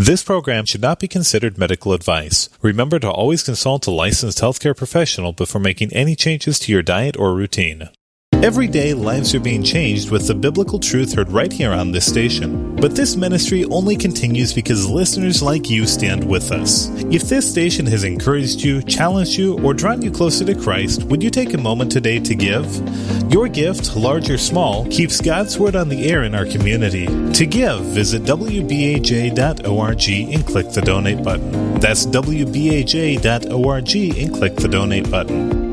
This program should not be considered medical advice. Remember to always consult a licensed healthcare professional before making any changes to your diet or routine. Every day, lives are being changed with the biblical truth heard right here on this station. But this ministry only continues because listeners like you stand with us. If this station has encouraged you, challenged you, or drawn you closer to Christ, would you take a moment today to give? Your gift, large or small, keeps God's Word on the air in our community. To give, visit wbaj.org and click the donate button. That's wbaj.org and click the donate button.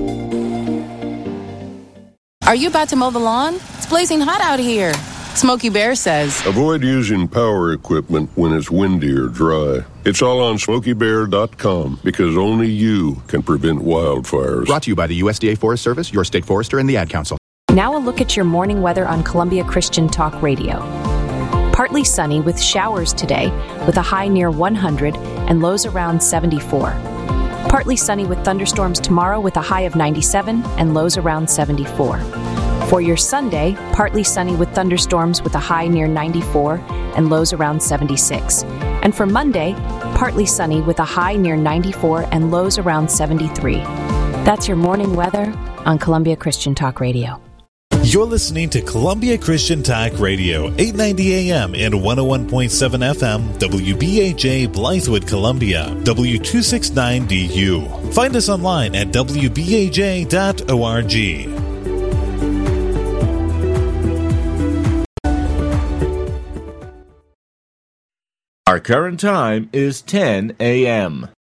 Are you about to mow the lawn? It's blazing hot out here. Smokey Bear says, avoid using power equipment when it's windy or dry. It's all on SmokeyBear.com because only you can prevent wildfires. Brought to you by the USDA Forest Service, your state forester, and the Ad Council. Now a look at your morning weather on Columbia Christian Talk Radio. Partly sunny with showers today with a high near 100 and lows around 74. Partly sunny with thunderstorms tomorrow with a high of 97 and lows around 74. For your Sunday, partly sunny with thunderstorms with a high near 94 and lows around 76. And for Monday, partly sunny with a high near 94 and lows around 73. That's your morning weather on Columbia Christian Talk Radio. You're listening to Columbia Christian Talk Radio, 890 AM and 101.7 FM, WBAJ Blythewood, Columbia, W269DU. Find us online at wbaj.org. Our current time is 10 a.m.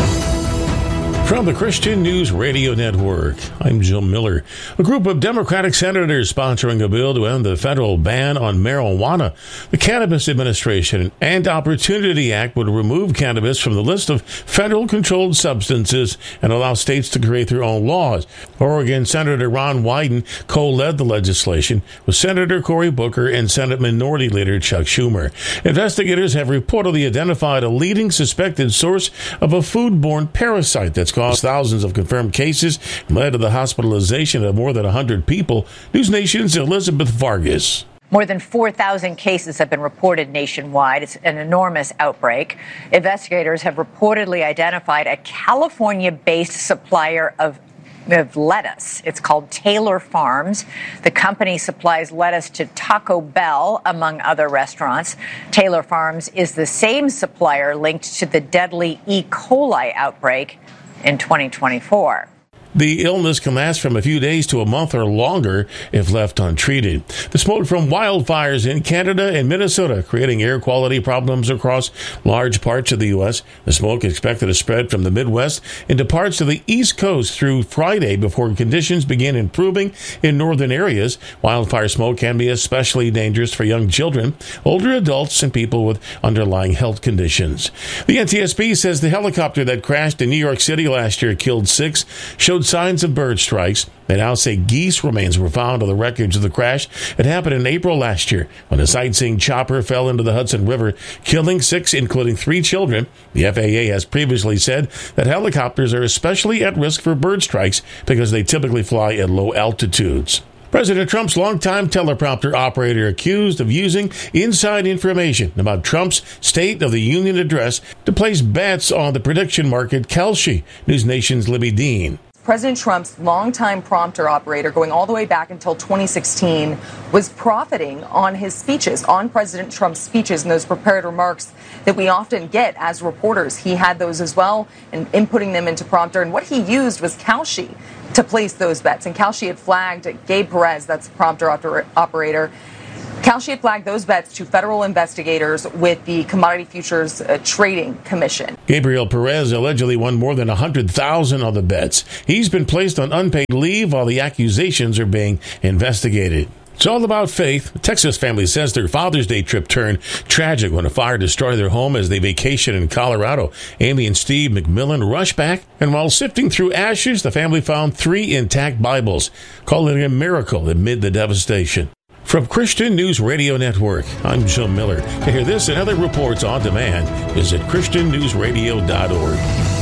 From the Christian News Radio Network, I'm Jill Miller. A group of Democratic senators sponsoring a bill to end the federal ban on marijuana. The Cannabis Administration and Opportunity Act would remove cannabis from the list of federal controlled substances and allow states to create their own laws. Oregon Senator Ron Wyden co-led the legislation with Senator Cory Booker and Senate Minority Leader Chuck Schumer. Investigators have reportedly identified a leading suspected source of a foodborne parasite that's caused thousands of confirmed cases and led to the hospitalization of more than 100 people. News Nation's Elizabeth Vargas. More than 4,000 cases have been reported nationwide. It's an enormous outbreak. Investigators have reportedly identified a California-based supplier of lettuce. It's called Taylor Farms. The company supplies lettuce to Taco Bell, among other restaurants. Taylor Farms is the same supplier linked to the deadly E. coli outbreak in 2024. The illness can last from a few days to a month or longer if left untreated. The smoke from wildfires in Canada and Minnesota creating air quality problems across large parts of the U.S. The smoke is expected to spread from the Midwest into parts of the East Coast through Friday before conditions begin improving in northern areas. Wildfire smoke can be especially dangerous for young children, older adults, and people with underlying health conditions. The NTSB says the helicopter that crashed in New York City last year killed 6 showed signs of bird strikes. They now say geese remains were found on the wreckage of the crash. It happened in April last year when a sightseeing chopper fell into the Hudson River, killing 6, including 3 children. The FAA has previously said that helicopters are especially at risk for bird strikes because they typically fly at low altitudes. President Trump's longtime teleprompter operator accused of using inside information about Trump's State of the Union address to place bets on the prediction market Kalshi. News Nation's Libby Dean. President Trump's longtime prompter operator, going all the way back until 2016, was profiting on his speeches, on President Trump's speeches and those prepared remarks that we often get as reporters. He had those as well and inputting them into prompter. And what he used was Kalshi to place those bets. And Kalshi had flagged Gabe Perez, that's the prompter operator. Kalshi had flagged those bets to federal investigators with the Commodity Futures Trading Commission. Gabriel Perez allegedly won more than $100,000 on the bets. He's been placed on unpaid leave while the accusations are being investigated. It's all about faith. A Texas family says their Father's Day trip turned tragic when a fire destroyed their home as they vacationed in Colorado. Amy and Steve McMillan rushed back, and while sifting through ashes, the family found 3 intact Bibles, calling it a miracle amid the devastation. From Christian News Radio Network, I'm Jill Miller. To hear this and other reports on demand, visit ChristianNewsRadio.org.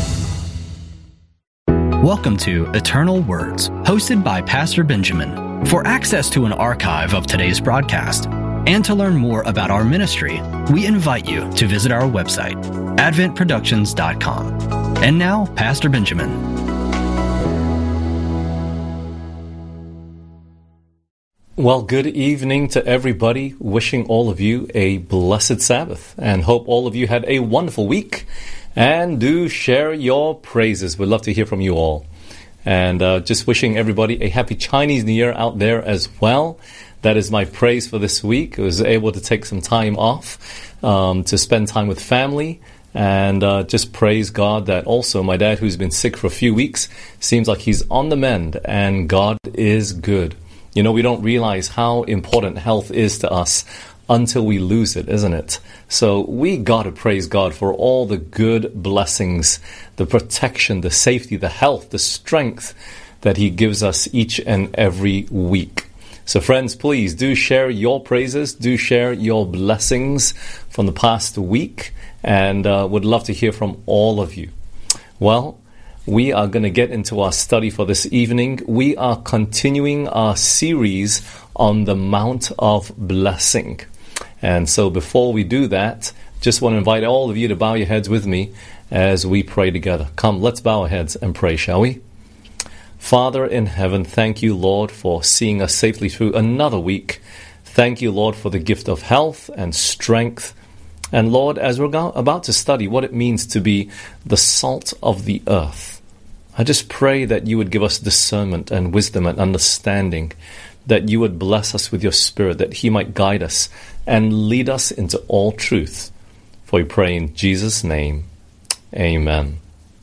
Welcome to Eternal Words, hosted by Pastor Benjamin. For access to an archive of today's broadcast, And to learn more about our ministry, we invite you to visit our website, adventproductions.com. And now, Pastor Benjamin. Well, good evening to everybody. Wishing all of you a blessed Sabbath, and hope all of you had a wonderful week. And do share your praises. We'd love to hear from you all. And just wishing everybody a happy Chinese New Year out there as well. That is my praise for this week. I was able to take some time off to spend time with family. And just praise God that also my dad, who's been sick for a few weeks, seems like he's on the mend, and God is good. You know, we don't realize how important health is to us until we lose it, isn't it? So we got to praise God for all the good blessings, the protection, the safety, the health, the strength that He gives us each and every week. So friends, please do share your praises, do share your blessings from the past week, and would love to hear from all of you. Well, we are going to get into our study for this evening. We are continuing our series on the Mount of Blessing. And so before we do that, just want to invite all of you to bow your heads with me as we pray together. Come, let's bow our heads and pray, shall we? Father in heaven, thank you, Lord, for seeing us safely through another week. Thank you, Lord, for the gift of health and strength. And Lord, as we're about to study what it means to be the salt of the earth, I just pray that you would give us discernment and wisdom and understanding, that you would bless us with your Spirit, that He might guide us and lead us into all truth. For we pray in Jesus' name, amen.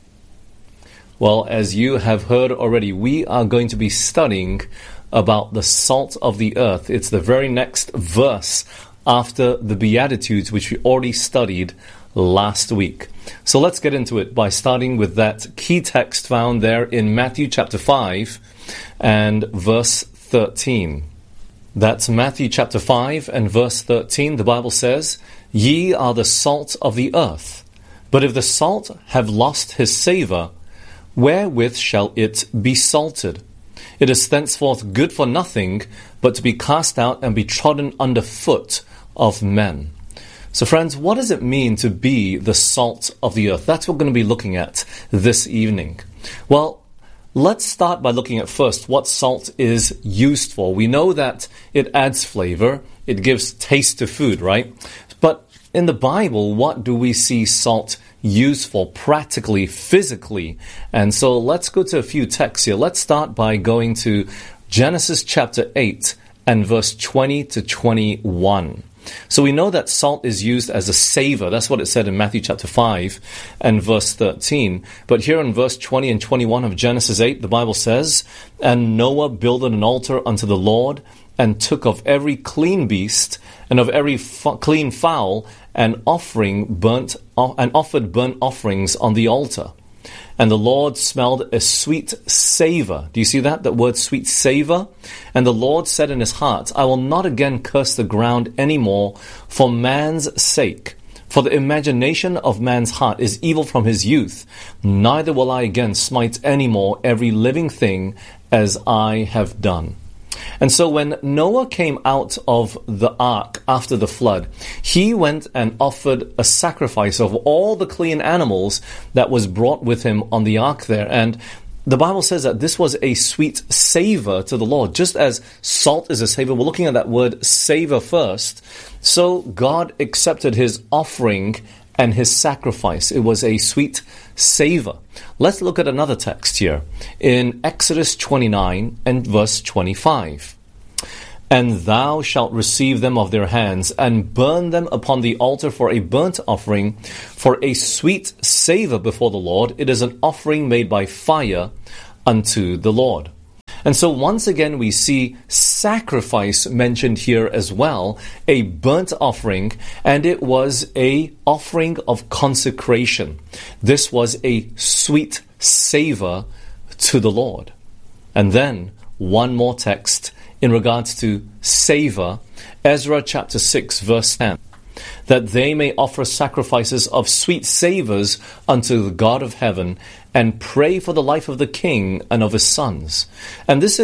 Well, as you have heard already, we are going to be studying about the salt of the earth. It's the very next verse after the Beatitudes, which we already studied last week. So let's get into it by starting with that key text found there in Matthew chapter 5 and verse 13. That's Matthew chapter 5 and verse 13. The Bible says, "Ye are the salt of the earth, but if the salt have lost his savour, wherewith shall it be salted? It is thenceforth good for nothing, but to be cast out and be trodden under foot of men." So friends, what does it mean to be the salt of the earth? That's what we're going to be looking at this evening. Well, let's start by looking at first what salt is used for. We know that it adds flavor, it gives taste to food, right? But in the Bible, what do we see salt used for practically, physically? And so let's go to a few texts here. Let's start by going to Genesis chapter 8 and verse 20 to 21. So we know that salt is used as a savor. That's what it said in Matthew chapter 5 and verse 13. But here in verse 20 and 21 of Genesis 8, the Bible says, "And Noah builded an altar unto the Lord, and took of every clean beast, and of every clean fowl, and offered burnt offerings on the altar. And the Lord smelled a sweet savor." Do you see that? That word sweet savor? "And the Lord said in his heart, I will not again curse the ground any more for man's sake. For the imagination of man's heart is evil from his youth. Neither will I again smite any more every living thing as I have done." And so when Noah came out of the ark after the flood, he went and offered a sacrifice of all the clean animals that was brought with him on the ark there. And the Bible says that this was a sweet savor to the Lord. Just as salt is a savor, we're looking at that word savor first. So God accepted his offering and his sacrifice. It was a sweet savor. Let's look at another text here in Exodus 29 and verse 25. "And thou shalt receive them of their hands, and burn them upon the altar for a burnt offering, for a sweet savor before the Lord. It is an offering made by fire unto the Lord." And so once again we see sacrifice mentioned here as well, a burnt offering, and it was a offering of consecration. This was a sweet savor to the Lord. And then one more text in regards to savor, Ezra chapter 6 verse 10. "That they may offer sacrifices of sweet savors unto the God of heaven, and pray for the life of the king and of his sons." And this is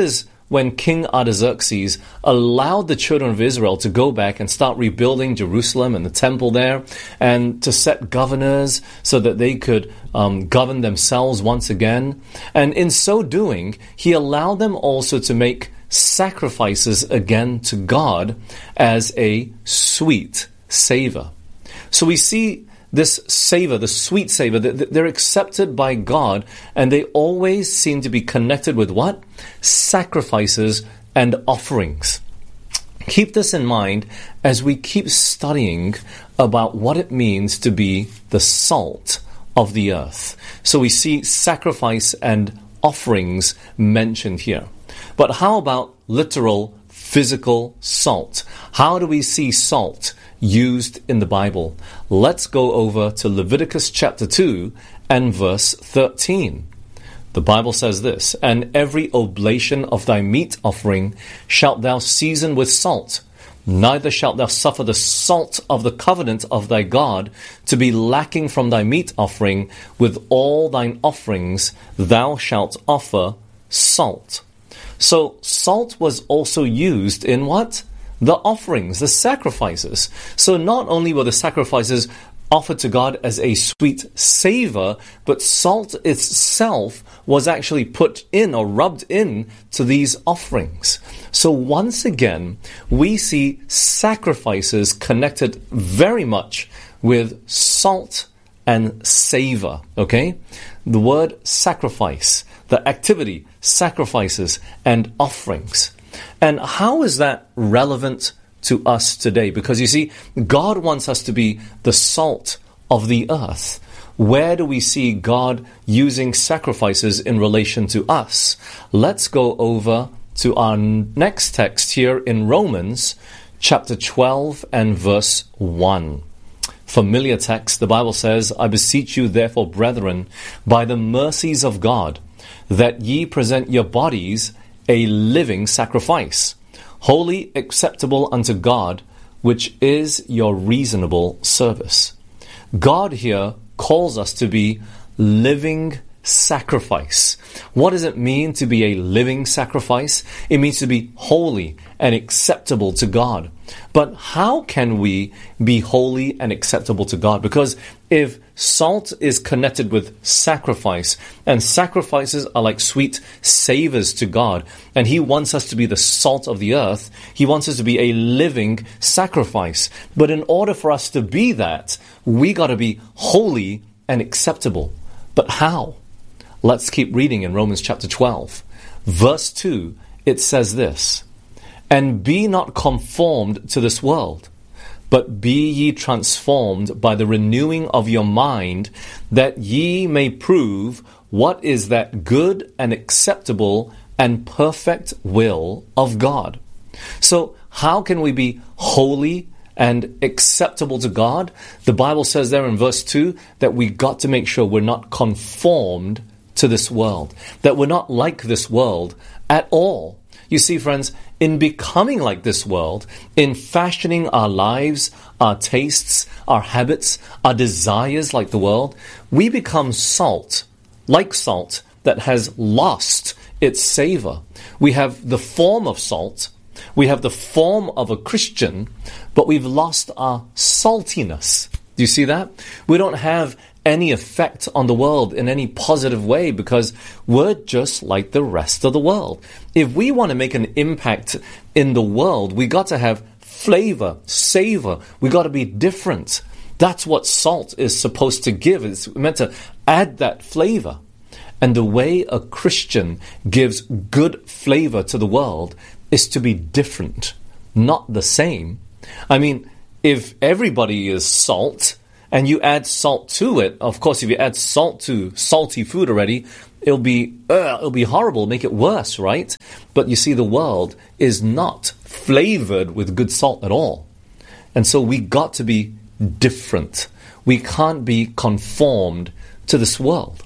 when King Artaxerxes allowed the children of Israel to go back and start rebuilding Jerusalem and the temple there, and to set governors so that they could govern themselves once again. And in so doing, he allowed them also to make sacrifices again to God as a sweet savor. So we see this savor, the sweet savor, they're accepted by God, and they always seem to be connected with what? Sacrifices and offerings. Keep this in mind as we keep studying about what it means to be the salt of the earth. So we see sacrifice and offerings mentioned here. But how about literal physical salt? How do we see salt used in the Bible? Let's go over to Leviticus chapter 2 and verse 13. The Bible says this, "And every oblation of thy meat offering shalt thou season with salt. Neither shalt thou suffer the salt of the covenant of thy God to be lacking from thy meat offering. With all thine offerings thou shalt offer salt." So salt was also used in what? The offerings, the sacrifices. So not only were the sacrifices offered to God as a sweet savor, but salt itself was actually put in or rubbed in to these offerings. So once again, we see sacrifices connected very much with salt and savor, okay? The word sacrifice, the activity, sacrifices and offerings. And how is that relevant to us today? Because you see, God wants us to be the salt of the earth. Where do we see God using sacrifices in relation to us? Let's go over to our next text here in Romans chapter 12 and verse 1. Familiar text, the Bible says, "I beseech you therefore, brethren, by the mercies of God, that ye present your bodies a living sacrifice, wholly acceptable unto God, which is your reasonable service." God here calls us to be living sacrifice. What does it mean to be a living sacrifice? It means to be holy and acceptable to God. But how can we be holy and acceptable to God? Because if salt is connected with sacrifice, and sacrifices are like sweet savors to God, and He wants us to be the salt of the earth, He wants us to be a living sacrifice. But in order for us to be that, we got to be holy and acceptable. But how? Let's keep reading in Romans chapter 12. Verse 2, it says this, "And be not conformed to this world, but be ye transformed by the renewing of your mind, that ye may prove what is that good and acceptable and perfect will of God." So how can we be holy and acceptable to God? The Bible says there in verse 2 that we got to make sure we're not conformed to this world, that we're not like this world at all. You see, friends, in becoming like this world, in fashioning our lives, our tastes, our habits, our desires like the world, we become salt, like salt that has lost its savor. We have the form of salt, we have the form of a Christian, but we've lost our saltiness. Do you see that? We don't have any effect on the world in any positive way because we're just like the rest of the world. If we want to make an impact in the world, we got to have flavor, savor. We got to be different. That's what salt is supposed to give. It's meant to add that flavor. And the way a Christian gives good flavor to the world is to be different, not the same. I mean, if everybody is salt, and you add salt to it, of course, if you add salt to salty food already, it'll be horrible, make it worse, right? But you see, the world is not flavored with good salt at all. And so we got to be different. We can't be conformed to this world.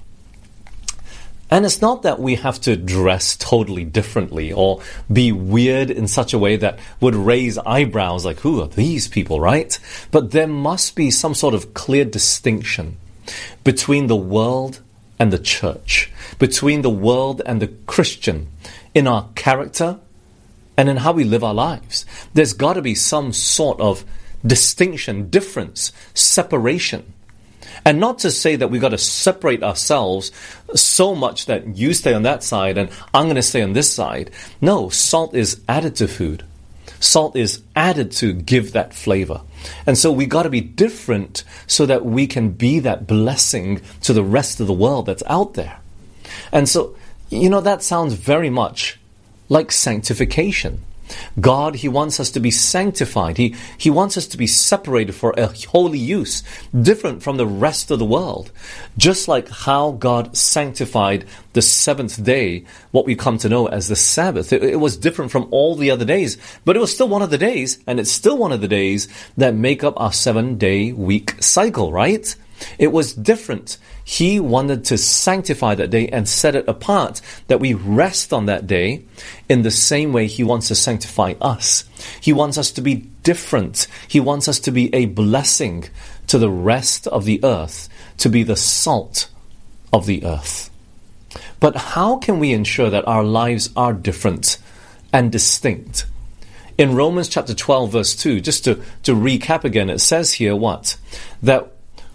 And it's not that we have to dress totally differently or be weird in such a way that would raise eyebrows like, who are these people, right? But there must be some sort of clear distinction between the world and the church, between the world and the Christian, in our character and in how we live our lives. There's got to be some sort of distinction, difference, separation. And not to say that we've got to separate ourselves so much that you stay on that side and I'm going to stay on this side. No, salt is added to food. Salt is added to give that flavor. And so we got to be different so that we can be that blessing to the rest of the world that's out there. And so, that sounds very much like sanctification. God, He wants us to be sanctified. He wants us to be separated for a holy use, different from the rest of the world. Just like how God sanctified the seventh day, what we come to know as the Sabbath. It was different from all the other days, but it was still one of the days, and it's still one of the days that make up our 7-day week cycle, right? It was different. He wanted to sanctify that day and set it apart, that we rest on that day in the same way He wants to sanctify us. He wants us to be different. He wants us to be a blessing to the rest of the earth, to be the salt of the earth. But how can we ensure that our lives are different and distinct? In Romans chapter 12, verse 2, just to recap again, it says here what? That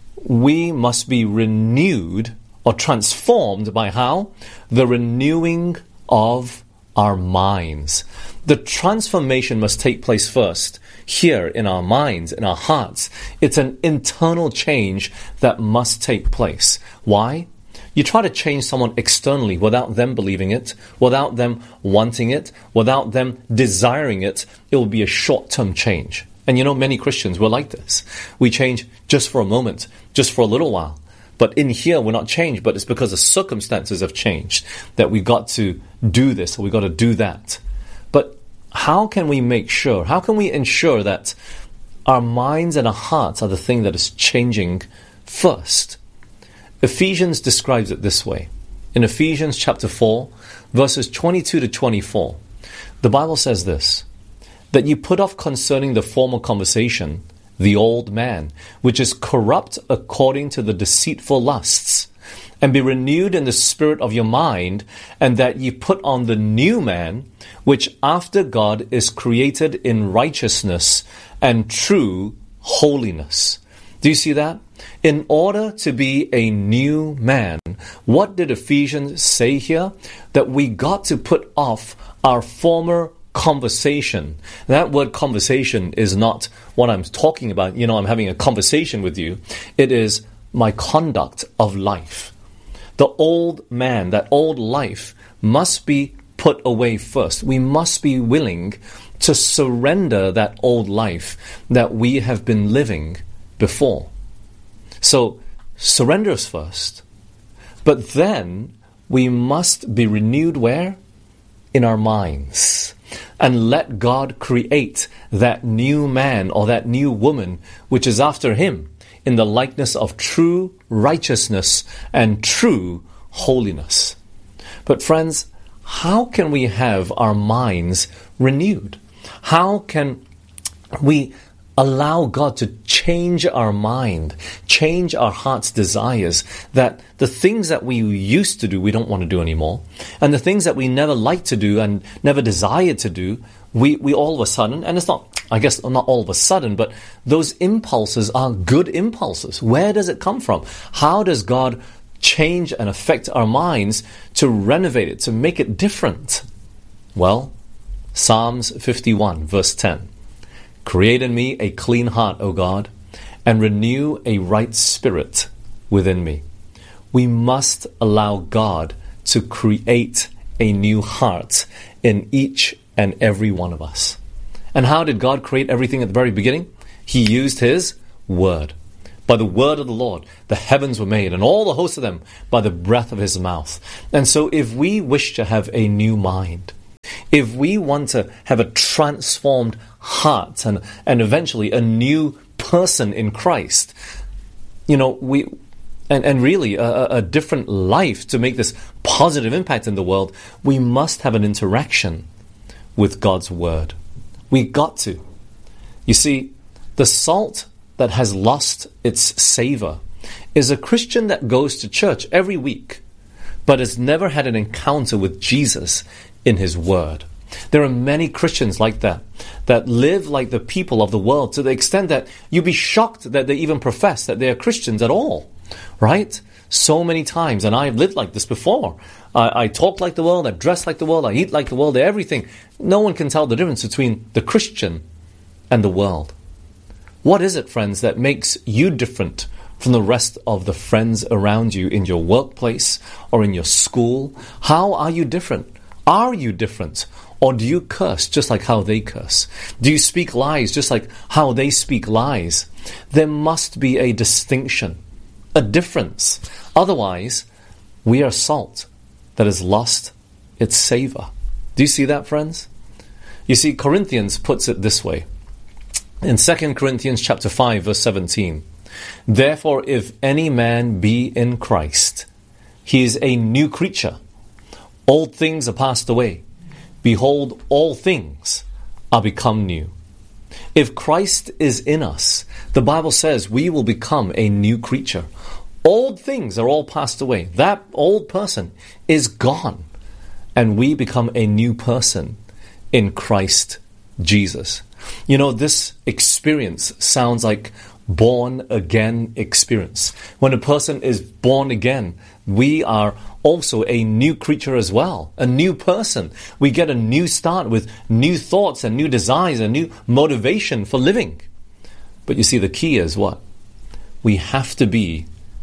we must be renewed or transformed by how? The renewing of our minds. The transformation must take place first here in our minds, in our hearts. It's an internal change that must take place. Why? You try to change someone externally without them believing it, without them wanting it, without them desiring it, it will be a short-term change. And many Christians were like this. We change just for a moment, just for a little while. But in here, we're not changed, but it's because the circumstances have changed that we got to do this or we got to do that. But how can we make sure, how can we ensure that our minds and our hearts are the thing that is changing first? Ephesians describes it this way. In Ephesians chapter 4, verses 22 to 24, the Bible says this, that you put off concerning the former conversation, the old man, which is corrupt according to the deceitful lusts, and be renewed in the spirit of your mind, and that ye put on the new man, which after God is created in righteousness and true holiness. Do you see that? In order to be a new man, what did Ephesians say here? That we got to put off our former conversation. That word conversation is not what I'm talking about. I'm having a conversation with you. It is my conduct of life. The old man, that old life, must be put away first. We must be willing to surrender that old life that we have been living before. So, surrender us first. But then, we must be renewed where? In our minds. And let God create that new man or that new woman which is after Him in the likeness of true righteousness and true holiness. But friends, how can we have our minds renewed? How can we allow God to change our mind, change our heart's desires, that the things that we used to do, we don't want to do anymore, and the things that we never liked to do and never desired to do, we all of a sudden, and it's not, I guess not all of a sudden, but those impulses are good impulses. Where does it come from? How does God change and affect our minds to renovate it, to make it different? Well, Psalms 51 verse 10. Create in me a clean heart, O God, and renew a right spirit within me. We must allow God to create a new heart in each and every one of us. And how did God create everything at the very beginning? He used His Word. By the word of the Lord, the heavens were made, and all the hosts of them by the breath of His mouth. And so if we wish to have a new mind, if we want to have a transformed heart and eventually a new person in Christ, really a different life to make this positive impact in the world, we must have an interaction with God's Word. We got to. You see, the salt that has lost its savor is a Christian that goes to church every week, but has never had an encounter with Jesus in His Word. There are many Christians like that live like the people of the world, to the extent that you'd be shocked that they even profess that they are Christians at all, right? So many times, and I have lived like this before. I talk like the world, I dress like the world, I eat like the world, everything. No one can tell the difference between the Christian and the world. What is it, friends, that makes you different from the rest of the friends around you in your workplace or in your school? How are you different? Are you different? Or do you curse just like how they curse? Do you speak lies just like how they speak lies? There must be a distinction, a difference. Otherwise, we are salt that has lost its savor. Do you see that, friends? You see, Corinthians puts it this way. In 2 Corinthians chapter 5, verse 17, therefore, if any man be in Christ, he is a new creature. Old things are passed away. Behold, all things are become new. If Christ is in us, the Bible says we will become a new creature. Old things are all passed away. That old person is gone. And we become a new person in Christ Jesus. You know, this experience sounds like born again experience. When a person is born again, we are also a new creature as well, a new person. We get a new start with new thoughts and new desires and new motivation for living. But you see, the key is what? We have to be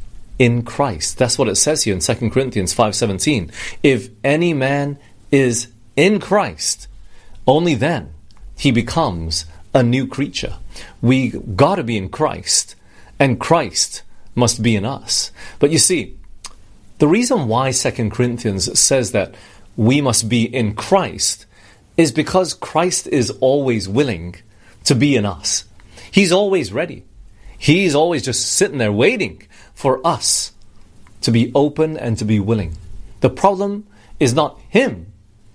in Christ. That's what it says here in 2 Corinthians 5:17. If any man is in Christ, only then he becomes a new creature. We got to be in Christ, and Christ must be in us. But you see, the reason why 2 Corinthians says that we must be in Christ is because Christ is always willing to be in us. He's always ready. He's always just sitting there waiting for us to be open and to be willing. The problem is not Him.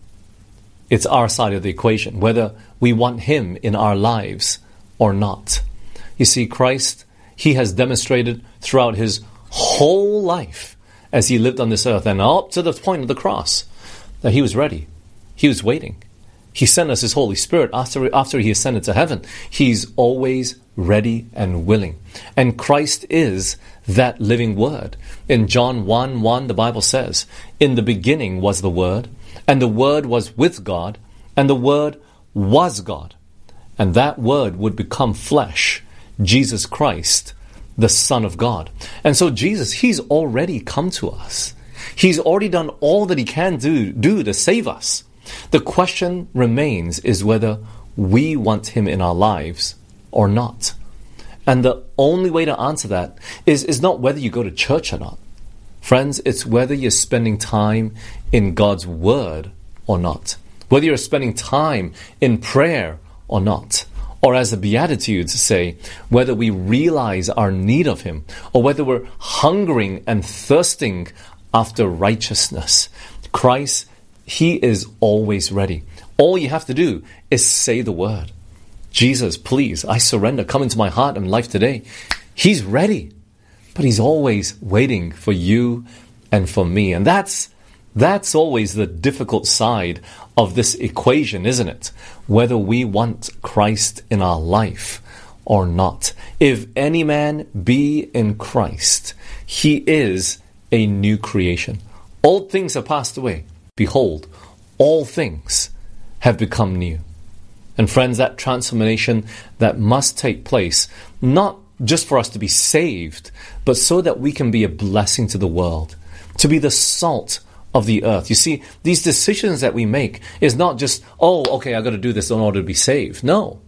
It's our side of the equation, whether we want Him in our lives or not. You see, Christ, He has demonstrated throughout His whole life as He lived on this earth and up to the point of the cross that He was ready. He was waiting. He sent us His Holy Spirit after He ascended to heaven. He's always ready and willing. And Christ is that living Word. In John 1:1, the Bible says, in the beginning was the Word, and the Word was with God, and the Word was God. And that Word would become flesh, Jesus Christ, the Son of God. And so Jesus, He's already come to us. He's already done all that He can do to save us. The question remains is whether we want Him in our lives or not. And the only way to answer that is not whether you go to church or not. Friends, it's whether you're spending time in God's Word or not. Whether you're spending time in prayer or not. Or as the Beatitudes say, whether we realize our need of Him, or whether we're hungering and thirsting after righteousness. Christ, He is always ready. All you have to do is say the word. Jesus, please, I surrender. Come into my heart and life today. He's ready. But He's always waiting for you and for me. And that's always the difficult side of this equation, isn't it? Whether we want Christ in our life or not. If any man be in Christ, he is a new creation. Old things have passed away. Behold, all things have become new. And friends, that transformation that must take place, not just for us to be saved, but so that we can be a blessing to the world, to be the salt of the earth. You see, these decisions that we make is not just, oh, okay, I got to do this in order to be saved. No.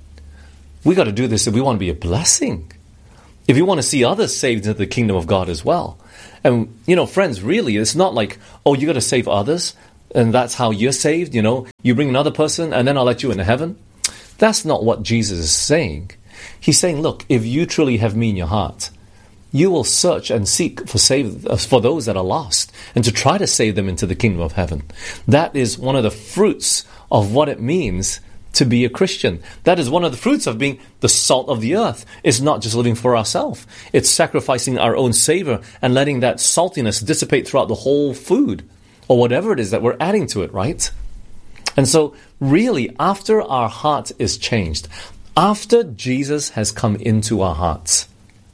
We got to do this if we want to be a blessing. If we want to see others saved into the kingdom of God as well. And, friends, really, it's not like, oh, you got to save others, and that's how you're saved, You bring another person, and then I'll let you into heaven. That's not what Jesus is saying. He's saying, look, if you truly have me in your heart, you will search and seek for those that are lost, and to try to save them into the kingdom of heaven. That is one of the fruits of what it means to be a Christian. That is one of the fruits of being the salt of the earth. It's not just living for ourselves. It's sacrificing our own savor and letting that saltiness dissipate throughout the whole food or whatever it is that we're adding to it, right? And so really, after our heart is changed, after Jesus has come into our hearts,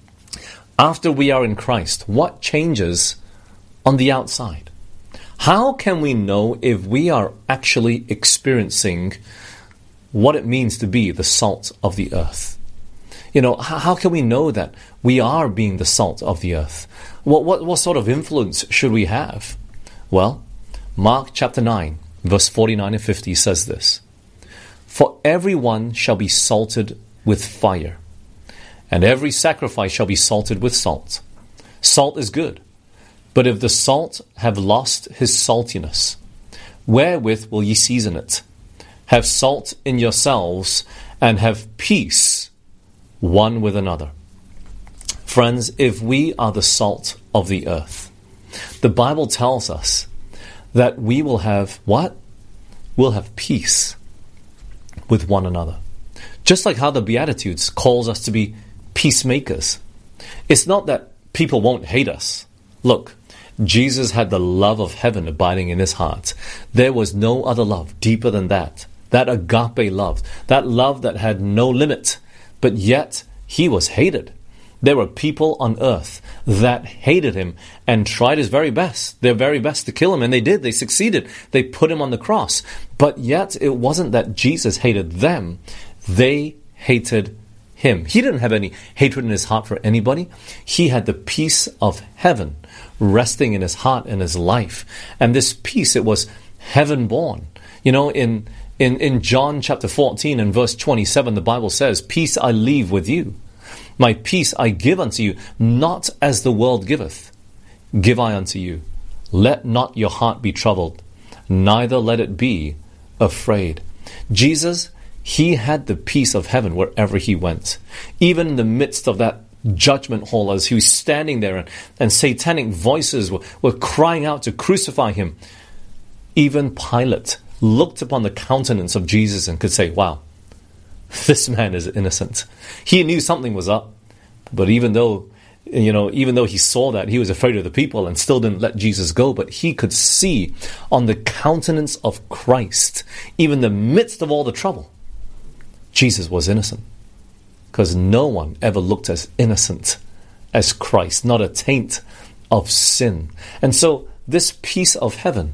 after we are in Christ, what changes on the outside? How can we know if we are actually experiencing what it means to be the salt of the earth? You know, how can we know that we are being the salt of the earth? What sort of influence should we have? Well, Mark chapter 9, verse 49 and 50 says this: "For everyone shall be salted with fire, and every sacrifice shall be salted with salt. Salt is good, but if the salt have lost his saltiness, wherewith will ye season it? Have salt in yourselves, and have peace one with another." Friends, if we are the salt of the earth, the Bible tells us that we will have what? We'll have peace with one another. Just like how the Beatitudes calls us to be peacemakers. It's not that people won't hate us. Look, Jesus had the love of heaven abiding in his heart. There was no other love deeper than that. That agape love. That love that had no limit. But yet, he was hated. There were people on earth that hated him and tried his very best, their very best to kill him. And they did. They succeeded. They put him on the cross. But yet, it wasn't that Jesus hated them. They hated him. He didn't have any hatred in his heart for anybody. He had the peace of heaven resting in his heart and his life. And this peace, it was heaven born. You know, in John chapter 14 and verse 27, the Bible says, "Peace I leave with you. My peace I give unto you, not as the world giveth, give I unto you. Let not your heart be troubled, neither let it be afraid." Jesus, he had the peace of heaven wherever he went. Even in the midst of that judgment hall, as he was standing there and satanic voices were crying out to crucify him, even Pilate looked upon the countenance of Jesus and could say, wow, this man is innocent. He knew something was up, but even though he saw that, he was afraid of the people and still didn't let Jesus go. But he could see on the countenance of Christ, even in the midst of all the trouble, Jesus was innocent. Because no one ever looked as innocent as Christ, not a taint of sin. And so this peace of heaven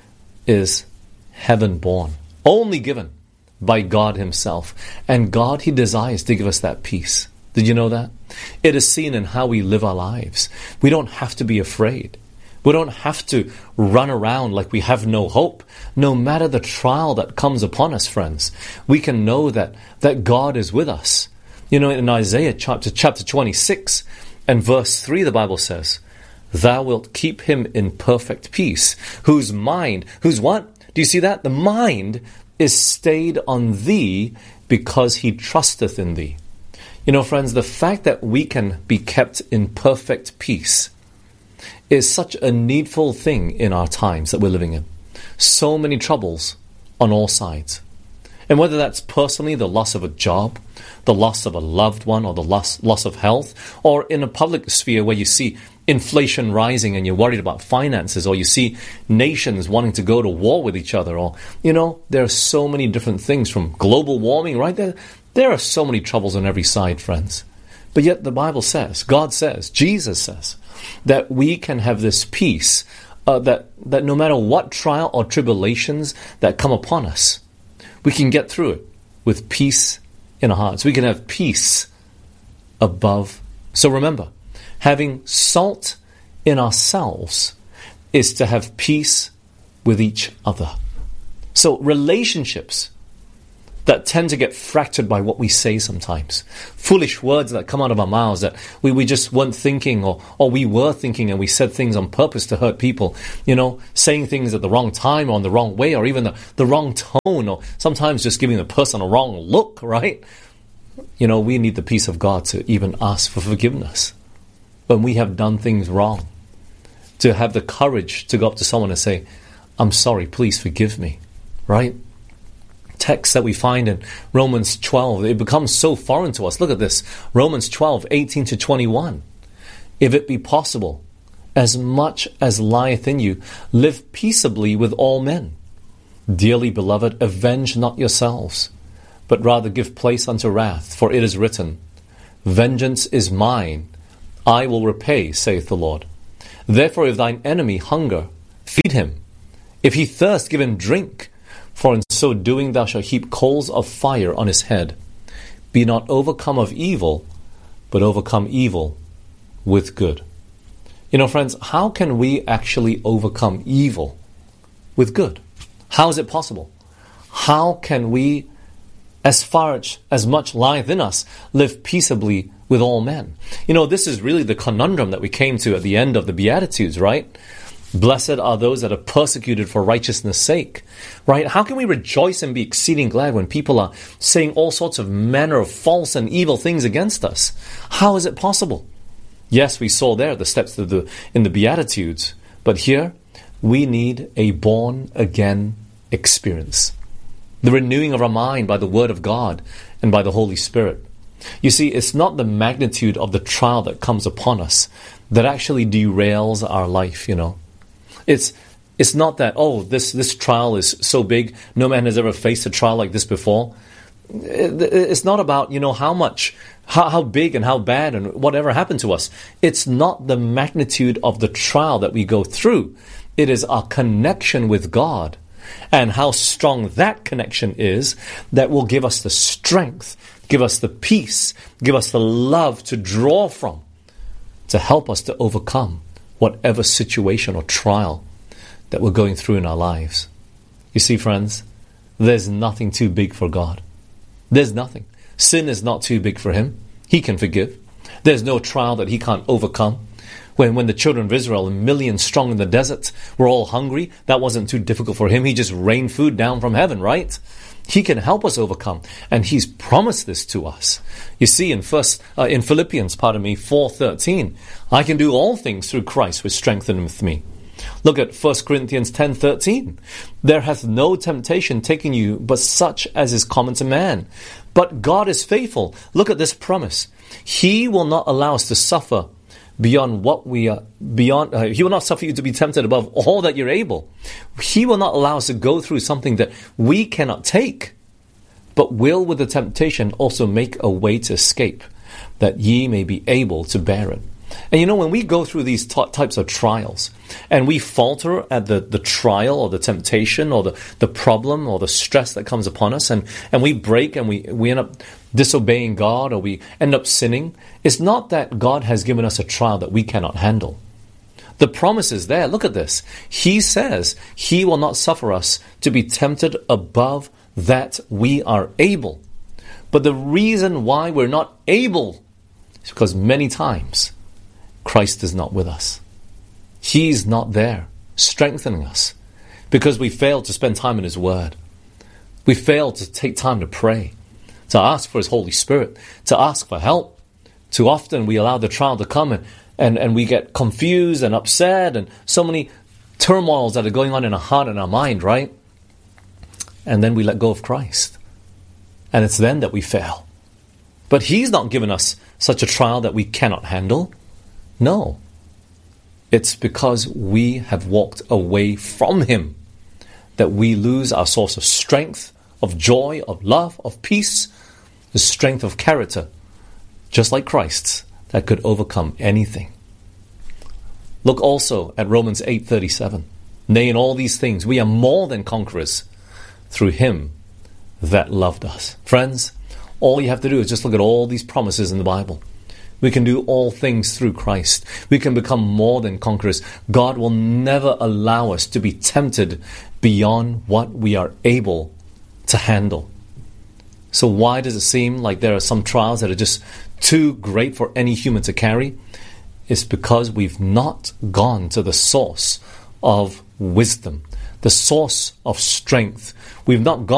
is heaven born, only given by God himself. And God, he desires to give us that peace. Did you know that? It is seen in how we live our lives. We don't have to be afraid. We don't have to run around like we have no hope. No matter the trial that comes upon us, friends, we can know that God is with us. You know, in Isaiah chapter 26 and verse 3, the Bible says, "Thou wilt keep him in perfect peace, whose what? Do you see that? The mind is stayed on thee because he trusteth in thee." You know, friends, the fact that we can be kept in perfect peace is such a needful thing in our times that we're living in. So many troubles on all sides. And whether that's personally the loss of a job, the loss of a loved one, or the loss of health, or in a public sphere where you see inflation rising and you're worried about finances, or you see nations wanting to go to war with each other, or, you know, there are so many different things from global warming, right? There are so many troubles on every side, friends. But yet the Bible says, God says, Jesus says, that we can have this peace, that no matter what trial or tribulations that come upon us, we can get through it with peace in our hearts. We can have peace above. So remember, having salt in ourselves is to have peace with each other. So relationships that tend to get fractured by what we say sometimes, foolish words that come out of our mouths that we just weren't thinking, or we were thinking and we said things on purpose to hurt people, you know, saying things at the wrong time or in the wrong way, or even the wrong tone, or sometimes just giving the person a wrong look, right? You know, we need the peace of God to even ask for forgiveness when we have done things wrong, to have the courage to go up to someone and say, "I'm sorry, please forgive me," right? text that we find in Romans 12, it becomes so foreign to us. Look at this. Romans 12, 18 to 21. If it be possible, as much as lieth in you, live peaceably with all men. Dearly beloved, avenge not yourselves, but rather give place unto wrath, for it is written, Vengeance is mine, I will repay, saith the Lord. Therefore, if thine enemy hunger, feed him. If he thirst, give him drink, for in so doing thou shalt heap coals of fire on his head. Be not overcome of evil, but overcome evil with good. You know, friends, how can we actually overcome evil with good? How is it possible? How can we, as much lieth in us, live peaceably with all men? You know, this is really the conundrum that we came to at the end of the Beatitudes, right? Blessed are those that are persecuted for righteousness' sake, right? How can we rejoice and be exceeding glad when people are saying all sorts of manner of false and evil things against us? How is it possible? Yes, we saw there the steps in the Beatitudes, but here we need a born-again experience. The renewing of our mind by the Word of God and by the Holy Spirit. You see, it's not the magnitude of the trial that comes upon us that actually derails our life, you know. It's not that, this trial is so big, no man has ever faced a trial like this before. It's not about, how big and how bad and whatever happened to us. It's not the magnitude of the trial that we go through. It is our connection with God and how strong that connection is that will give us the strength, give us the peace, give us the love to draw from, to help us to overcome whatever situation or trial that we're going through in our lives. You see, friends, there's nothing too big for God. There's nothing. Sin is not too big for Him. He can forgive. There's no trial that He can't overcome. When the children of Israel, a million strong in the desert, were all hungry, that wasn't too difficult for Him. He just rained food down from heaven, right? He can help us overcome, and He's promised this to us. You see, in Philippians, 4:13, I can do all things through Christ which strengtheneth me. Look at 1 Corinthians 10:13. There hath no temptation taken you but such as is common to man. But God is faithful. Look at this promise. He will not allow us to suffer beyond what we are, He will not suffer you to be tempted above all that you're able. He will not allow us to go through something that we cannot take, but will with the temptation also make a way to escape, that ye may be able to bear it. And you know, when we go through these types of trials, and we falter at the trial or the temptation or the problem or the stress that comes upon us, and we break and we end up disobeying God, or we end up sinning, it's not that God has given us a trial that we cannot handle. The promise is there. Look at this. He says He will not suffer us to be tempted above that we are able. But the reason why we're not able is because many times Christ is not with us. He's not there strengthening us because we failed to spend time in His Word. We failed to take time to pray, to ask for His Holy Spirit, to ask for help. Too often we allow the trial to come and we get confused and upset and so many turmoils that are going on in our heart and our mind, right? And then we let go of Christ. And it's then that we fail. But He's not given us such a trial that we cannot handle. No. It's because we have walked away from Him that we lose our source of strength, of joy, of love, of peace, the strength of character, just like Christ's, that could overcome anything. Look also at Romans 8:37. Nay, in all these things we are more than conquerors through Him that loved us. Friends, all you have to do is just look at all these promises in the Bible. We can do all things through Christ. We can become more than conquerors. God will never allow us to be tempted beyond what we are able to handle. So why does it seem like there are some trials that are just too great for any human to carry? It's because we've not gone to the source of wisdom, the source of strength. We've not gone